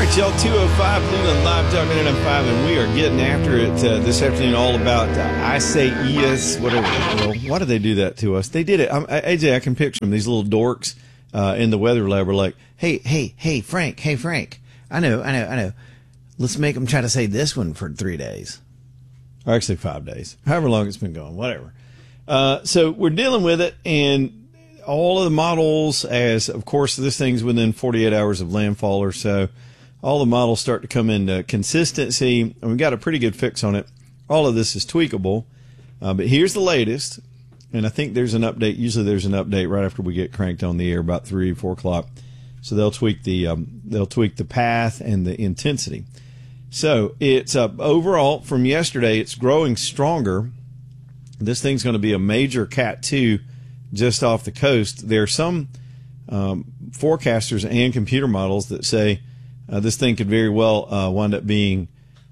right, y'all. 205 Leland Live Talk 995, and we are getting after it this afternoon. All about Isaias, whatever. Well, why did they do that to us? They did it. AJ, I can picture them. These little dorks in the weather lab were like, "Hey, Frank. I know. Let's make them try to say this one for 3 days, or actually 5 days, however long it's been going. Whatever." So we're dealing with it, and all of the models, as of course this thing's within 48 hours of landfall or so, all the models start to come into consistency, and we've got a pretty good fix on it. All of this is tweakable, but here's the latest, and I think there's an update. Usually there's an update right after we get cranked on the air, about 3 or 4 o'clock. So they'll tweak the path and the intensity. So it's overall from yesterday, it's growing stronger. This thing's going to be a major Cat 2 just off the coast. There are some forecasters and computer models that say this thing could very well wind up being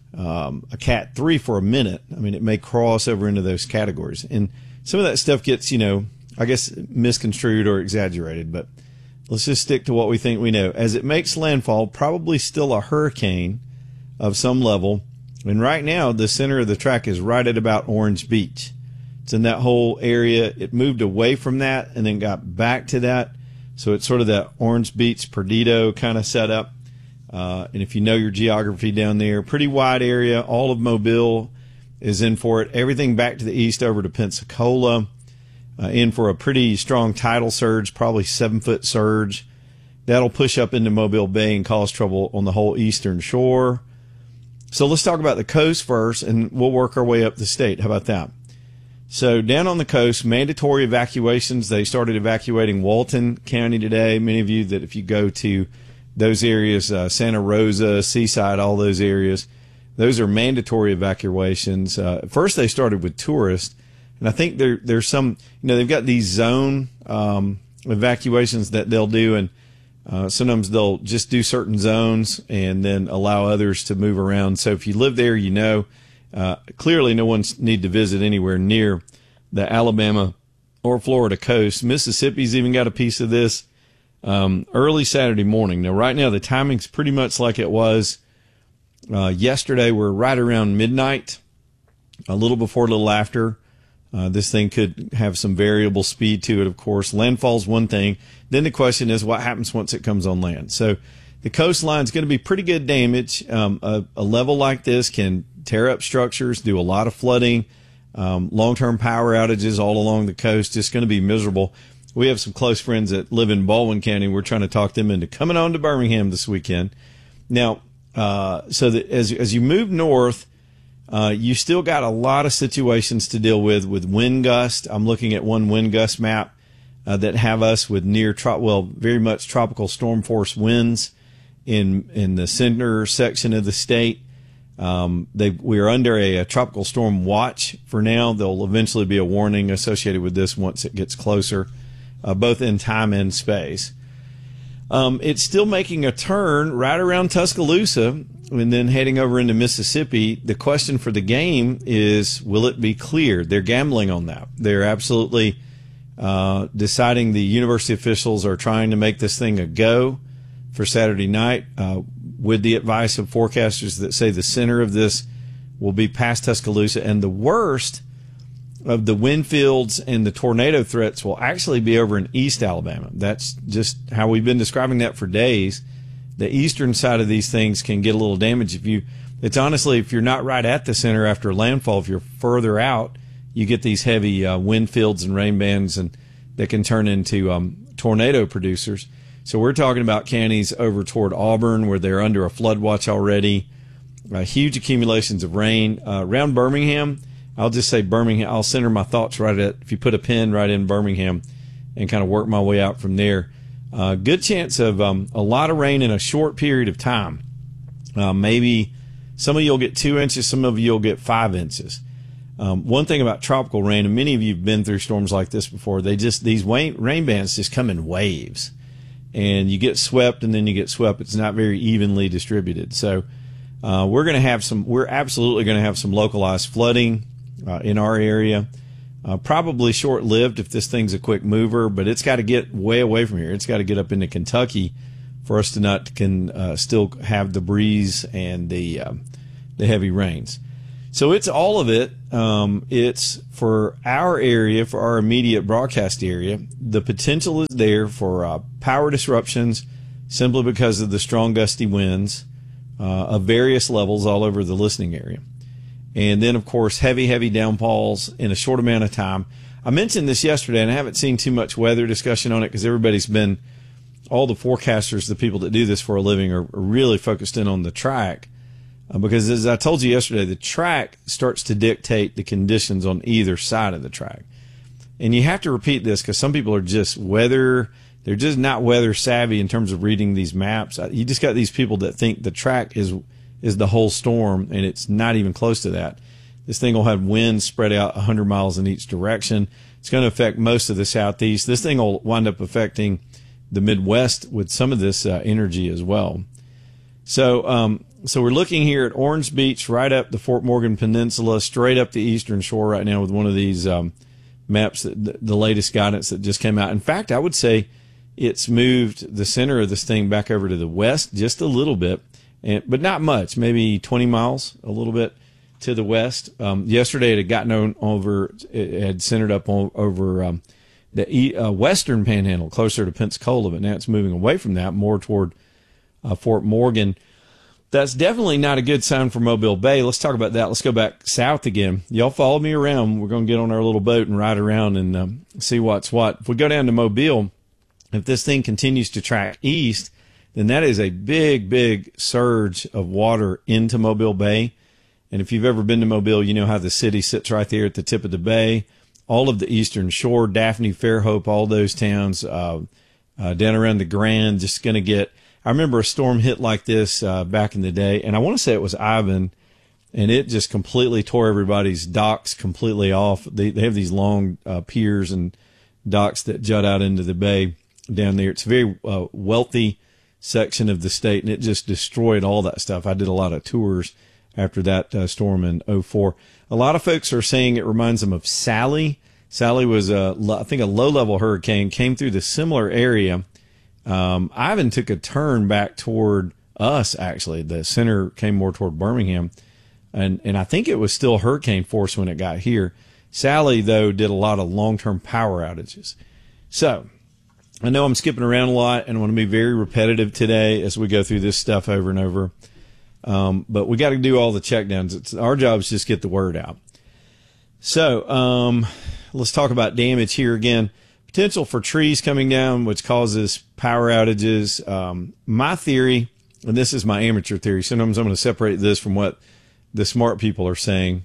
a Cat 3 for a minute. I mean, it may cross over into those categories. And some of that stuff gets, I guess, misconstrued or exaggerated. But let's just stick to what we think we know. As it makes landfall, probably still a hurricane of some level. And right now, the center of the track is right at about Orange Beach. It's in that whole area. It moved away from that and then got back to that. So it's sort of that Orange Beach, Perdido kind of setup. And if you know your geography down there, pretty wide area. All of Mobile is in for it. Everything back to the east over to Pensacola, in for a pretty strong tidal surge, probably 7-foot surge. That'll push up into Mobile Bay and cause trouble on the whole eastern shore. So let's talk about the coast first, and we'll work our way up the state. How about that? So down on the coast, mandatory evacuations. They started evacuating Walton County today. Many of you that if you go to those areas, Santa Rosa, Seaside, all those areas, those are mandatory evacuations. First they started with tourists, and I think there's some, they've got these zone evacuations that they'll do, and sometimes they'll just do certain zones and then allow others to move around. So if you live there, clearly no one need to visit anywhere near the Alabama or Florida coast. Mississippi's even got a piece of this early Saturday morning. Now, right now, the timing's pretty much like it was yesterday. We're right around midnight, a little before, a little after. This thing could have some variable speed to it, of course. Landfall's one thing. Then the question is what happens once it comes on land. So the coastline's going to be pretty good damage. A level like this can tear up structures, do a lot of flooding, long-term power outages all along the coast. It's going to be miserable. We have some close friends that live in Baldwin County. We're trying to talk them into coming on to Birmingham this weekend. Now, so that as you move north, you still got a lot of situations to deal with wind gust. I'm looking at one wind gust map that have us with very much tropical storm force winds in the center section of the state. We are under a tropical storm watch for now. There'll eventually be a warning associated with this once it gets closer, both in time and space. It's still making a turn right around Tuscaloosa and then heading over into Mississippi. The question for the game is, will it be cleared? They're gambling on that. They're absolutely deciding. The university officials are trying to make this thing a go for Saturday night, with the advice of forecasters that say the center of this will be past Tuscaloosa, and the worst of the wind fields and the tornado threats will actually be over in East Alabama. That's just how we've been describing that for days. The eastern side of these things can get a little damage if you're not right at the center after landfall. If you're further out, you get these heavy wind fields and rain bands, and that can turn into tornado producers. So we're talking about counties over toward Auburn where they're under a flood watch already. Huge accumulations of rain. Around Birmingham, I'll just say Birmingham. I'll center my thoughts if you put a pin right in Birmingham and kind of work my way out from there. Good chance of a lot of rain in a short period of time. Maybe some of you will get 2 inches, some of you will get 5 inches. One thing about tropical rain, and many of you have been through storms like this before, these rain bands just come in waves. And you get swept, and then you get swept. It's not very evenly distributed. So we're absolutely going to have some localized flooding in our area. Probably short-lived if this thing's a quick mover, but it's got to get way away from here. It's got to get up into Kentucky for us to not still have the breeze and the heavy rains. So it's all of it. It's for our area, for our immediate broadcast area. The potential is there for power disruptions simply because of the strong gusty winds of various levels all over the listening area. And then, of course, heavy downfalls in a short amount of time. I mentioned this yesterday, and I haven't seen too much weather discussion on it because all the forecasters, the people that do this for a living, are really focused in on the track. Because as I told you yesterday, the track starts to dictate the conditions on either side of the track. And you have to repeat this because some people are they're just not weather savvy in terms of reading these maps. You just got these people that think the track is the whole storm, and it's not even close to that. This thing will have winds spread out 100 miles in each direction. It's going to affect most of the southeast. This thing will wind up affecting the Midwest with some of this energy as well. So we're looking here at Orange Beach, right up the Fort Morgan Peninsula, straight up the eastern shore right now with one of these maps, the latest guidance that just came out. In fact, I would say it's moved the center of this thing back over to the west just a little bit, but not much, maybe 20 miles, a little bit to the west. Yesterday it had gotten over, it had centered up over the western panhandle, closer to Pensacola, but now it's moving away from that, more toward Fort Morgan. That's definitely not a good sign for Mobile Bay. Let's talk about that. Let's go back south again. Y'all follow me around. We're going to get on our little boat and ride around and see what's what. If we go down to Mobile, if this thing continues to track east, then that is a big surge of water into Mobile Bay. And if you've ever been to Mobile, you know how the city sits right there at the tip of the bay. All of the eastern shore, Daphne, Fairhope, all those towns down around the Grand, just going to get... I remember a storm hit like this back in the day, and I want to say it was Ivan, and it just completely tore everybody's docks completely off. They have these long piers and docks that jut out into the bay down there. It's a very wealthy section of the state, and it just destroyed all that stuff. I did a lot of tours after that storm in 2004. A lot of folks are saying it reminds them of Sally. Sally was, I think, a low-level hurricane, came through the similar area. Ivan took a turn back toward us, actually. The center came more toward Birmingham, and I think it was still hurricane force when it got here. Sally, though, did a lot of long-term power outages. So I know I'm skipping around a lot, and I want to be very repetitive today as we go through this stuff over and over. But we got to do all the checkdowns. Our job is just get the word out. So let's talk about damage here again. Potential for trees coming down, which causes power outages. My theory, and this is my amateur theory, sometimes I'm going to separate this from what the smart people are saying.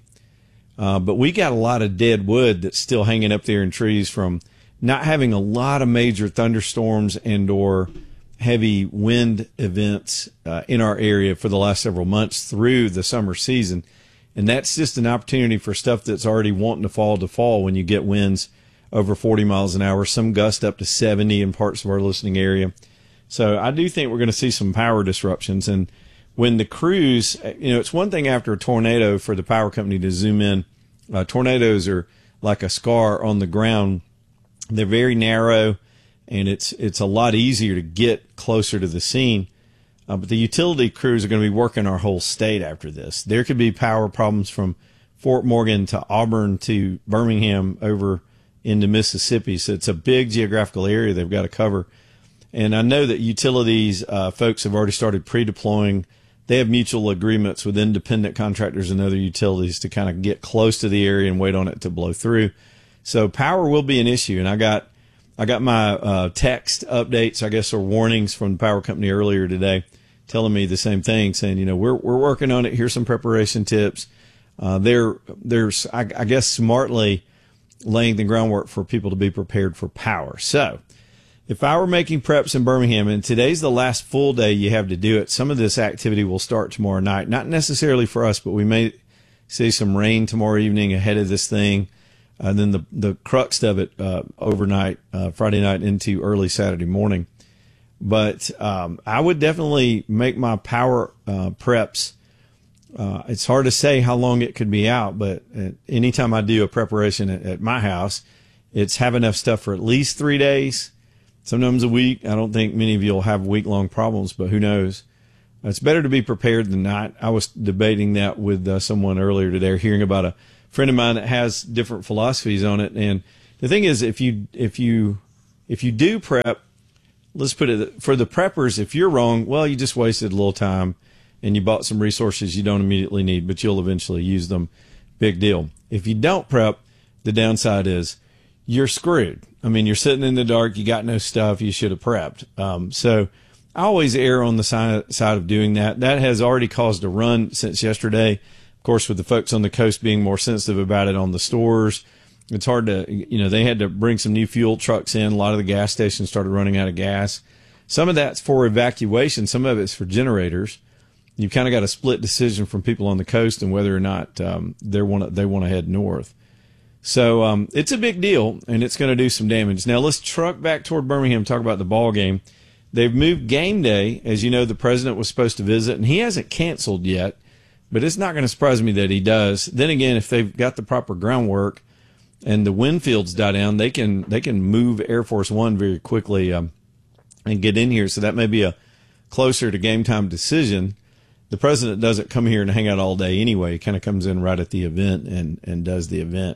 But we got a lot of dead wood that's still hanging up there in trees from not having a lot of major thunderstorms and or heavy wind events in our area for the last several months through the summer season. And that's just an opportunity for stuff that's already wanting to fall when you get winds over 40 miles an hour, some gust up to 70 in parts of our listening area. So I do think we're going to see some power disruptions. And when the crews, it's one thing after a tornado for the power company to zoom in. Tornadoes are like a scar on the ground. They're very narrow, and it's a lot easier to get closer to the scene. But the utility crews are going to be working our whole state after this. There could be power problems from Fort Morgan to Auburn to Birmingham over into Mississippi. So it's a big geographical area they've got to cover. And I know that utilities folks have already started pre-deploying. They have mutual agreements with independent contractors and other utilities to kind of get close to the area and wait on it to blow through. So power will be an issue. And I got my text updates, I guess, or warnings from the power company earlier today telling me the same thing, saying, we're working on it. Here's some preparation tips. They're I guess, smartly laying the groundwork for people to be prepared for power. So if I were making preps in Birmingham, and today's the last full day you have to do it, some of this activity will start tomorrow night. Not necessarily for us, but we may see some rain tomorrow evening ahead of this thing. And then the crux of it overnight, Friday night into early Saturday morning. But I would definitely make my power preps. It's hard to say how long it could be out, but anytime I do a preparation at my house, it's have enough stuff for at least 3 days. sometimes a week. I don't think many of you will have week-long problems, but who knows? It's better to be prepared than not. I was debating that with someone earlier today, hearing about a friend of mine that has different philosophies on it. And the thing is, if you do prep, let's put it for the preppers, if you're wrong, well, you just wasted a little time and you bought some resources you don't immediately need, but you'll eventually use them. Big deal. If you don't prep, the downside is you're screwed. I mean, you're sitting in the dark. You got no stuff. You should have prepped. So I always err on the side of doing that. That has already caused a run since yesterday. Of course, with the folks on the coast being more sensitive about it on the stores, it's hard to, they had to bring some new fuel trucks in. A lot of the gas stations started running out of gas. Some of that's for evacuation. Some of it's for generators. You've kind of got a split decision from people on the coast and whether or not they want to head north. So it's a big deal, and it's going to do some damage. Now let's truck back toward Birmingham and talk about the ball game. They've moved game day. As you know, the president was supposed to visit, and he hasn't canceled yet, but it's not going to surprise me that he does. Then again, if they've got the proper groundwork and the wind fields die down, they can move Air Force One very quickly and get in here. So that may be a closer to game time decision. The president doesn't come here and hang out all day anyway. He kind of comes in right at the event and does the event.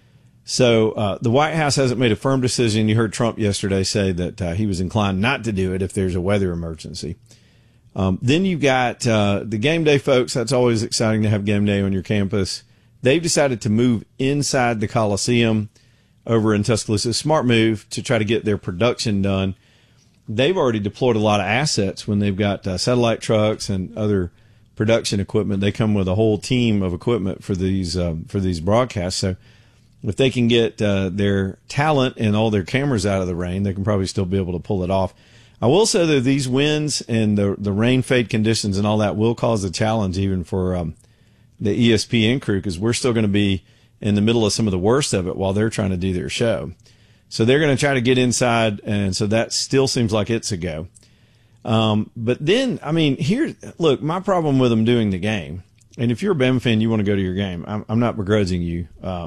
So the White House hasn't made a firm decision. You heard Trump yesterday say that he was inclined not to do it if there's a weather emergency. Then you got the game day folks. That's always exciting to have game day on your campus. They've decided to move inside the Coliseum over in Tuscaloosa. Smart move to try to get their production done. They've already deployed a lot of assets when they've got satellite trucks and other production equipment. They come with a whole team of equipment for these broadcasts. So if they can get their talent and all their cameras out of the rain, they can probably still be able to pull it off. I will say that these winds and the rain fade conditions and all that will cause a challenge even for the ESPN crew, because we're still going to be in the middle of some of the worst of it while they're trying to do their show. So they're going to try to get inside, and so that still seems like it's a go. But then, I mean, look, my problem with them doing the game, and if you're a Bama fan, you want to go to your game. I'm not begrudging you.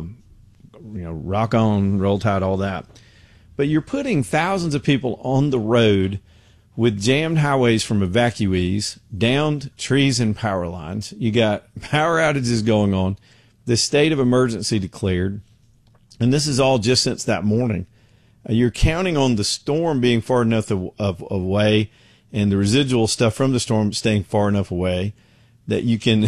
Rock on, roll tide, all that. But you're putting thousands of people on the road with jammed highways from evacuees, downed trees and power lines. You got power outages going on, the state of emergency declared, and this is all just since that morning. You're counting on the storm being far enough away and the residual stuff from the storm staying far enough away that you can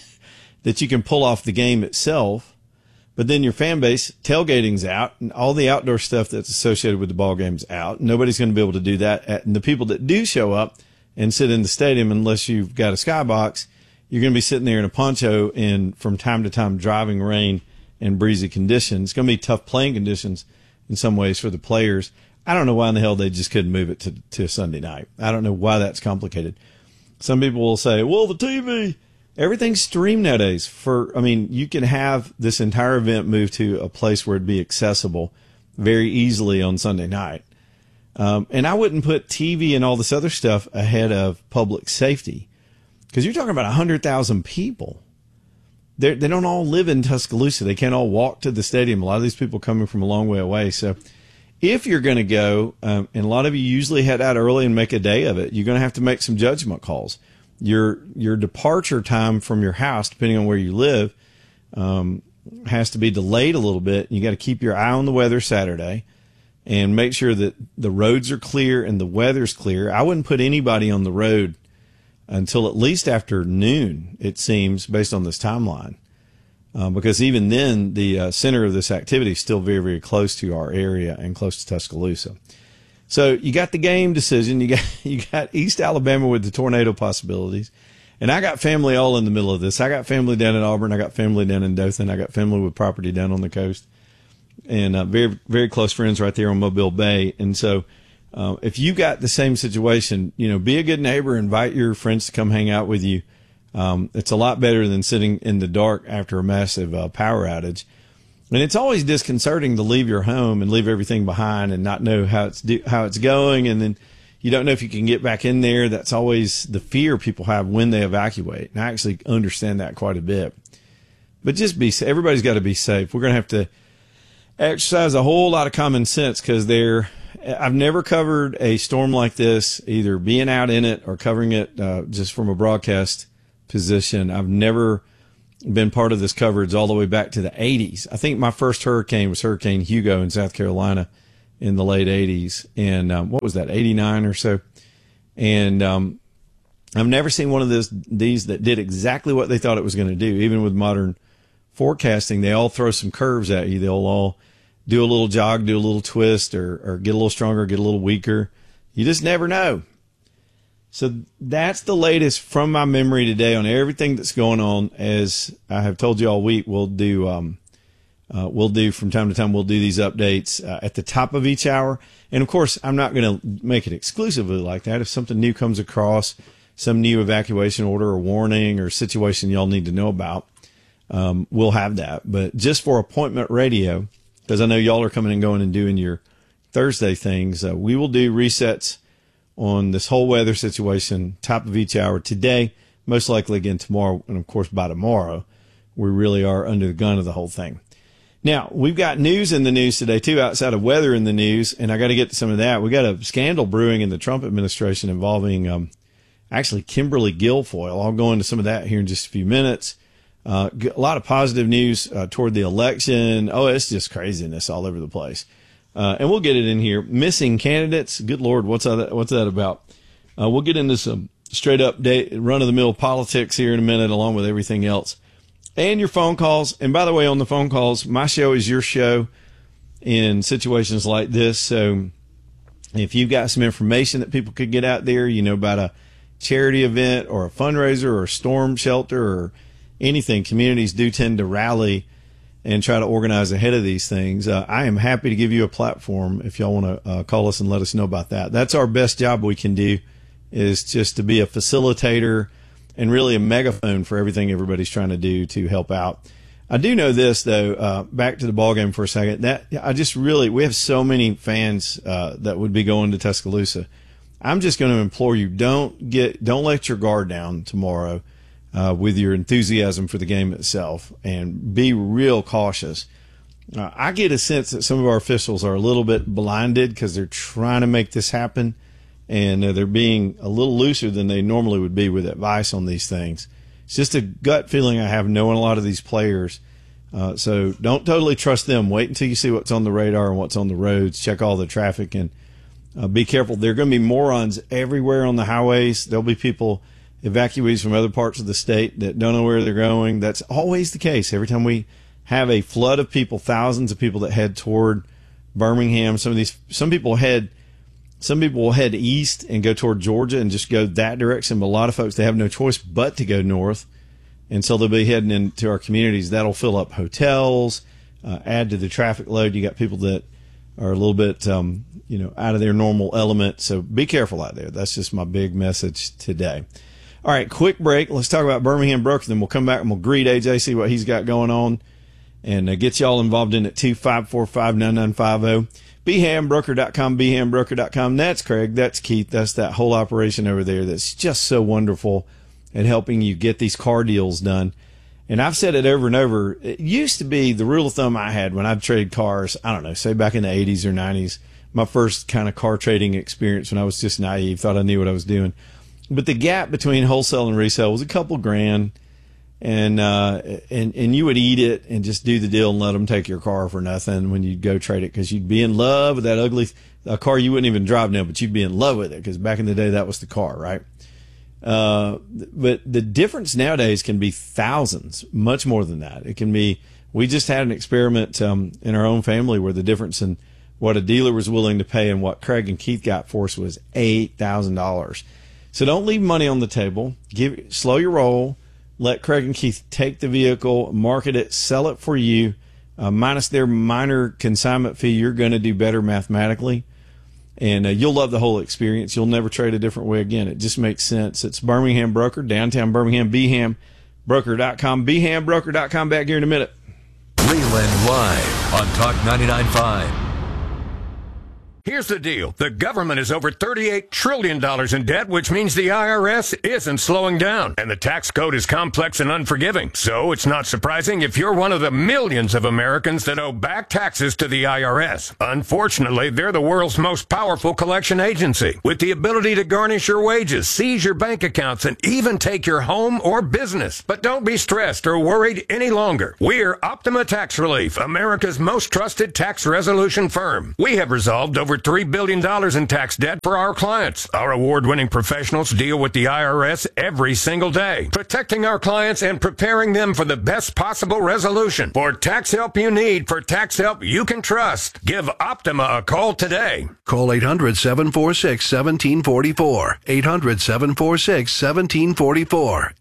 pull off the game itself. But then your fan base, tailgating's out, and all the outdoor stuff that's associated with the ball game's out. Nobody's going to be able to do that. And the people that do show up and sit in the stadium, unless you've got a skybox, you're going to be sitting there in a poncho in, from time to time, driving rain and breezy conditions. It's going to be tough playing conditions in some ways for the players. I don't know why in the hell they just couldn't move it to Sunday night. I don't know why that's complicated. Some people will say, well, the TV. Everything's streamed nowadays. You can have this entire event moved to a place where it'd be accessible very easily on Sunday night. And I wouldn't put TV and all this other stuff ahead of public safety, because you're talking about 100,000 people. They don't all live in Tuscaloosa. They can't all walk to the stadium. A lot of these people coming from a long way away. So if you're going to go, and a lot of you usually head out early and make a day of it, you're going to have to make some judgment calls. Your departure time from your house, depending on where you live, has to be delayed a little bit. You got to keep your eye on the weather Saturday and make sure that the roads are clear and the weather's clear. I wouldn't put anybody on the road until at least after noon, it seems, based on this timeline, because even then the center of this activity is still very, very close to our area and close to Tuscaloosa. So you got the game decision. You got East Alabama with the tornado possibilities. And I got family all in the middle of this. I got family down in Auburn. I got family down in Dothan. I got family with property down on the coast. And very, very close friends right there on Mobile Bay. And so if you got the same situation, be a good neighbor. Invite your friends to come hang out with you. It's a lot better than sitting in the dark after a massive power outage. And it's always disconcerting to leave your home and leave everything behind and not know how it's going, and then you don't know if you can get back in there. That's always the fear people have when they evacuate. And I actually understand that quite a bit. But just everybody's got to be safe. We're going to have to exercise a whole lot of common sense, because I've never covered a storm like this, either being out in it or covering it just from a broadcast position. I've never been part of this coverage all the way back to the 80s. I think my first hurricane was Hurricane Hugo in South Carolina in the late 80s. And what was that, 89 or so? And I've never seen one of these that did exactly what they thought it was going to do. Even with modern forecasting, they all throw some curves at you. They'll all do a little jog, do a little twist, or get a little stronger, get a little weaker. You just never know. So that's the latest from my memory today on everything that's going on. As I have told you all week, we'll do from time to time, we'll do these updates at the top of each hour. And of course, I'm not going to make it exclusively like that. If something new comes across, some new evacuation order or warning or situation y'all need to know about, we'll have that. But just for appointment radio, because I know y'all are coming and going and doing your Thursday things, we will do resets on this whole weather situation, top of each hour today, most likely again tomorrow, and of course by tomorrow, we really are under the gun of the whole thing. Now, we've got news in the news today, too, outside of weather in the news, and I got to get to some of that. We got a scandal brewing in the Trump administration involving actually Kimberly Guilfoyle. I'll go into some of that here in just a few minutes. A lot of positive news toward the election. Oh, it's just craziness all over the place. And we'll get it in here. Missing candidates. Good Lord, what's that about? We'll get into some straight up run-of-the-mill politics here in a minute, along with everything else. And your phone calls. And by the way, on the phone calls, my show is your show in situations like this. So if you've got some information that people could get out there, about a charity event or a fundraiser or a storm shelter or anything, communities do tend to rally and try to organize ahead of these things. I am happy to give you a platform if y'all want to call us and let us know about that. That's our best job we can do, is just to be a facilitator and really a megaphone for everything everybody's trying to do to help out. I do know this, though, back to the ballgame for a second, that we have so many fans that would be going to Tuscaloosa. I'm just going to implore you, don't let your guard down tomorrow with your enthusiasm for the game itself, and be real cautious. I get a sense that some of our officials are a little bit blinded because they're trying to make this happen, and they're being a little looser than they normally would be with advice on these things. It's just a gut feeling I have knowing a lot of these players. So don't totally trust them. Wait until you see what's on the radar and what's on the roads. Check all the traffic and be careful. There are going to be morons everywhere on the highways. There'll be people, evacuees from other parts of the state, that don't know where they're going. That's always the case. Every time we have a flood of people, thousands of people that head toward Birmingham, some people will head east and go toward Georgia and just go that direction. But a lot of folks, they have no choice but to go north. And so they'll be heading into our communities. That'll fill up hotels, add to the traffic load. You got people that are a little bit, out of their normal element. So be careful out there. That's just my big message today. All right, quick break. Let's talk about Birmingham Broker. Then we'll come back and we'll greet AJ, see what he's got going on, and get y'all involved in it too. 545-9950. BHAMBroker.com, BHAMBroker.com. That's Craig. That's Keith. That's that whole operation over there that's just so wonderful at helping you get these car deals done. And I've said it over and over. It used to be the rule of thumb I had when I'd trade cars, I don't know, say back in the 80s or 90s, my first kind of car trading experience when I was just naive, thought I knew what I was doing. But the gap between wholesale and resale was a couple grand, and you would eat it and just do the deal and let them take your car for nothing when you'd go trade it, because you'd be in love with that ugly car you wouldn't even drive now, but you'd be in love with it because back in the day that was the car, right? But the difference nowadays can be thousands, much more than that. It can be, we just had an experiment in our own family where the difference in what a dealer was willing to pay and what Craig and Keith got for us was $8,000. So don't leave money on the table. Slow your roll. Let Craig and Keith take the vehicle, market it, sell it for you, minus their minor consignment fee. You're going to do better mathematically, and you'll love the whole experience. You'll never trade a different way again. It just makes sense. It's Birmingham Broker, downtown Birmingham, BHAMBroker.com, BHAMBroker.com. Back here in a minute. Leland Live on Talk 99.5. Here's the deal. The government is over $38 trillion in debt, which means the IRS isn't slowing down. And the tax code is complex and unforgiving. So it's not surprising if you're one of the millions of Americans that owe back taxes to the IRS. Unfortunately, they're the world's most powerful collection agency, with the ability to garnish your wages, seize your bank accounts, and even take your home or business. But don't be stressed or worried any longer. We're Optima Tax Relief, America's most trusted tax resolution firm. We have resolved over $3 billion in tax debt for our clients. Our award-winning professionals deal with the IRS every single day, protecting our clients and preparing them for the best possible resolution. For tax help you need, for tax help you can trust, give Optima a call today. Call 800-746-1744. 800-746-1744.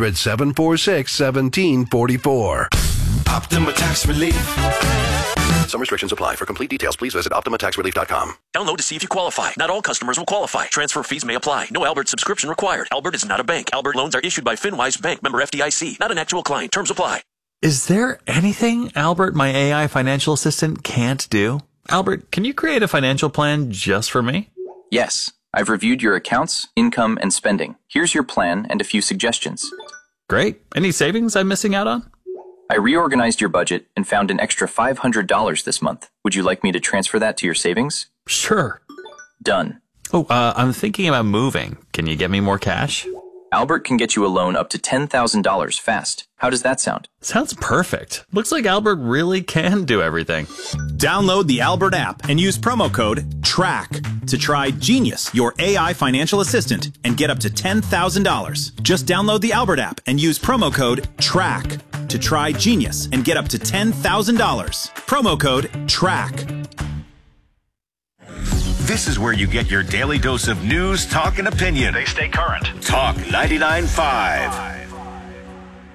800-746-1744. Optima Tax Relief. Some restrictions apply. For complete details, please visit OptimaTaxRelief.com. Download to see if you qualify. Not all customers will qualify. Transfer fees may apply. No Albert subscription required. Albert is not a bank. Albert loans are issued by FinWise Bank, member FDIC. Not an actual client. Terms apply. Is there anything Albert, my AI financial assistant, can't do? Albert, can you create a financial plan just for me? Yes. I've reviewed your accounts, income, and spending. Here's your plan and a few suggestions. Great. Any savings I'm missing out on? I reorganized your budget and found an extra $500 this month. Would you like me to transfer that to your savings? Sure. Done. Oh, I'm thinking about moving. Can you get me more cash? Albert can get you a loan up to $10,000 fast. How does that sound? Sounds perfect. Looks like Albert really can do everything. Download the Albert app and use promo code TRACK to try Genius, your AI financial assistant, and get up to $10,000. Just download the Albert app and use promo code TRACK to try Genius and get up to $10,000. Promo code TRACK. This is where you get your daily dose of news, talk, and opinion. They stay current. Talk 99.5.